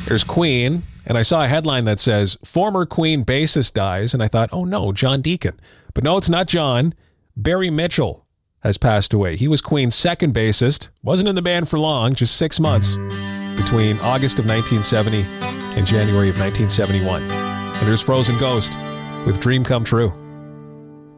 There's Queen, and I saw a headline that says, former Queen bassist dies, and I thought, oh no, John Deacon. But no, it's not John. Barry Mitchell has passed away. He was Queen's second bassist, wasn't in the band for long, just 6 months, between August of 1970 and January of 1971. And there's Frozen Ghost with Dream Come True.